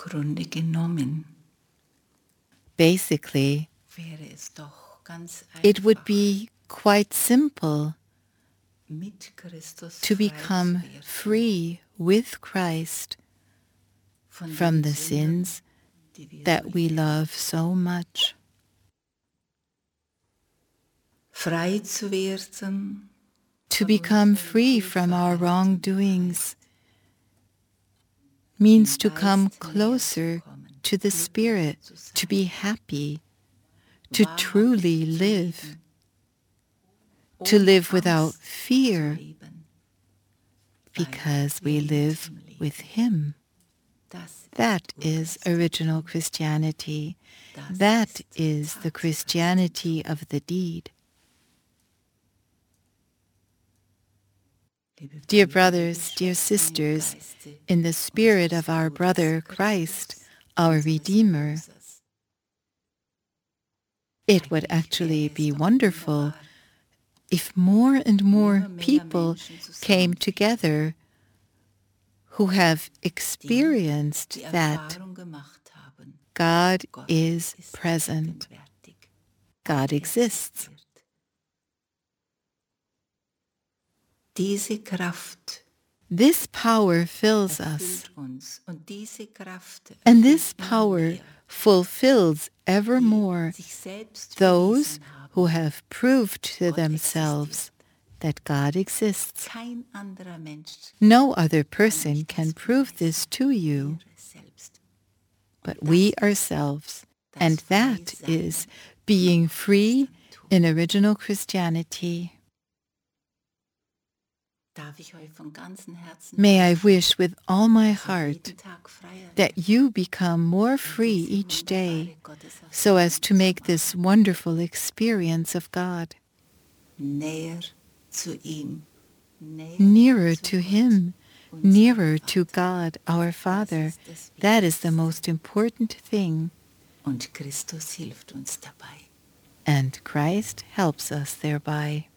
Grunde genommen Basically, wäre es doch ganz it would einfach, be quite simple mit Christus to frei become zu werden free with Christ von from den the Sünden, sins die wir so that we lieben. love so much. Frei zu werden To von become unseren free from our Fehlverhalten wrongdoings heißt, means dem to come Geist näher zu closer kommen, to the glücklich Spirit, zu to sein, be happy, to wahrhaft truly zu live, leben, to ohne live without Angst fear, zu leben, weil because wir we mit live ihm leben. with Him. Das That ist is Urchristtum. original Christianity. Das That ist is the Christianity of the deed. Liebe Dear Brüder, liebe brothers, dear Schwestern im sisters, Geiste in the spirit unseres of our Bruders brother Christus, Christ, our unseres Redeemer, Erlösers. it would Eigentlich actually wäre es be doch wonderful wunderbar, if more and more immer mehr people Menschen came zusammenfinden, together who have die experienced die that Erfahrung gemacht haben, God Gott is ist present, gegenwärtig, God exists. existiert. Diese Kraft This power fills us, erfüllt uns und diese Kraft and this erfüllt immer power mehr, fulfills die evermore sich selbst those bewiesen haben, who have proved to Gott themselves existiert. that God exists. Kein anderer Mensch No other kann person euch can das prove this beweisen, to you, ihr selbst. but Und we das ist ourselves, das and that Freisein is im being free Christentum. in original Christianity. Darf ich euch von ganzem Herzen May I wünschen, wish with all my dass ihr heart jeden Tag freier that werdet, you become more um free diese each day wunderbare so as Gotteserfahrung to zu make this machen. wonderful experience of God Näher zu ihm, näher nearer zu to Gott, Him, unserem nearer to Vater. God, our Das Father. ist das That is the Wichtigste. most important thing, Und Christus hilft uns dabei. and Christ helps us thereby.